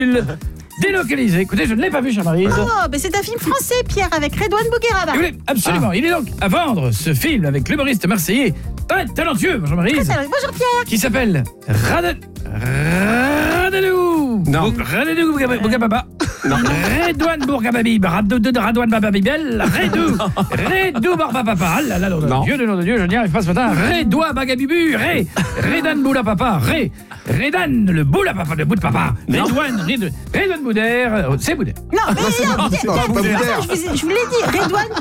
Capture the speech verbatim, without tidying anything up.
délocalisé. Écoutez, je ne l'ai pas vu, Chamarise. Oh, mais c'est un film français, Pierre, avec Redouane Bougueraba. Oui, absolument. Ah. Il est donc à vendre, ce film, avec l'humoriste marseillais très talentueux, bonjour Maryse. Bonjour Pierre. Qui s'appelle Rad... Radalou. Non. Radalou Bougababa. Non. Redouane Bourgababib. Radouane Bababibel. Redou. Redou Barbapapa. Ah là là, nom de Dieu, de nom de Dieu, je n'y arrive pas ce matin. Redouane Bagabibu. Ré. Redan Boula Papa. Ré. Redan, le boula papa, le bout de papa. Redouane, Redouane Boudère. C'est Boudère. Non, mais Non, c'est pas- c'est pas Boudère. je vous l'ai dit, Redouane